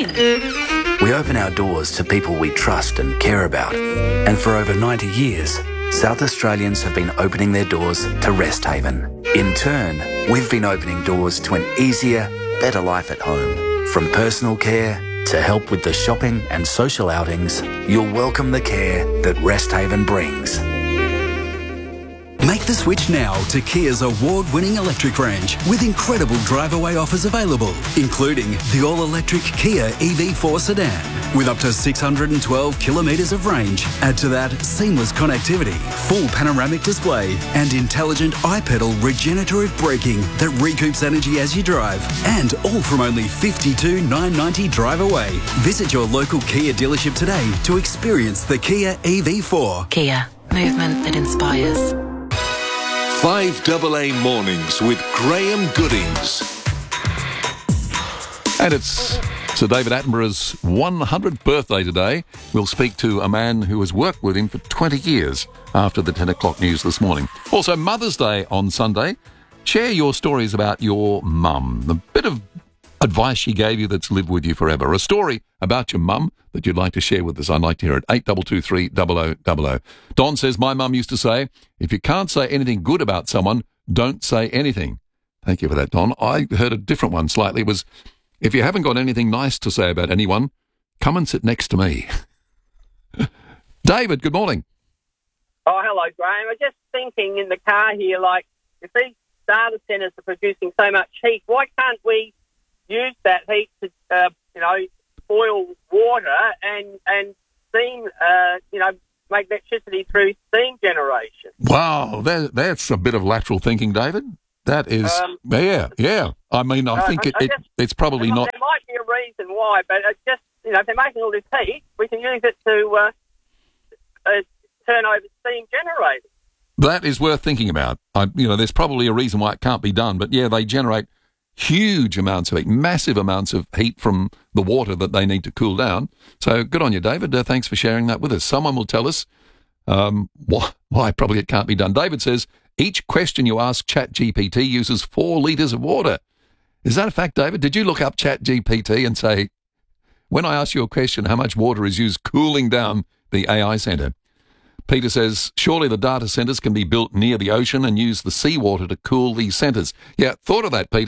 in? We open our doors to people we trust and care about. And for over 90 years, South Australians have been opening their doors to Rest Haven. In turn, we've been opening doors to an easier, better life at home. From personal care to help with the shopping and social outings, you'll welcome the care that Rest Haven brings. Make the switch now to Kia's award-winning electric range with incredible drive-away offers available, including the all-electric Kia EV4 sedan with up to 612 kilometres of range. Add to that seamless connectivity, full panoramic display and intelligent iPedal regenerative braking that recoups energy as you drive, and all from only $52,990 drive away. Visit your local Kia dealership today to experience the Kia EV4. Kia, movement that inspires. 5AA Mornings with Graham Goodings. And it's Sir David Attenborough's 100th birthday today. We'll speak to a man who has worked with him for 20 years after the 10 o'clock news this morning. Also, Mother's Day on Sunday. Share your stories about your mum, the bit of advice she gave you that's lived with you forever. A story about your mum that you'd like to share with us. I'd like to hear it. 8223 0000. Don says, my mum used to say, if you can't say anything good about someone, don't say anything. Thank you for that, Don. I heard a different one slightly. It was, if you haven't got anything nice to say about anyone, come and sit next to me. David, good morning. Oh, hello, Graham. I'm just thinking in the car here, like, if these data centres are producing so much heat, why can't we use that heat to, boil water and steam, make electricity through steam generation? Wow, that's a bit of lateral thinking, David. That is, yeah. I mean, I think it's probably not. There might be a reason why, but it's just, if they're making all this heat, we can use it to turn over steam generators. That is worth thinking about. There's probably a reason why it can't be done, but yeah, they generate huge amounts of heat, massive amounts of heat from the water that they need to cool down. So good on you, David. Thanks for sharing that with us. Someone will tell us why probably it can't be done. David says, each question you ask ChatGPT uses 4 litres of water. Is that a fact, David? Did you look up ChatGPT and say, when I ask you a question, how much water is used cooling down the AI centre? Peter says, surely the data centres can be built near the ocean and use the seawater to cool these centres. Yeah, thought of that, Peter.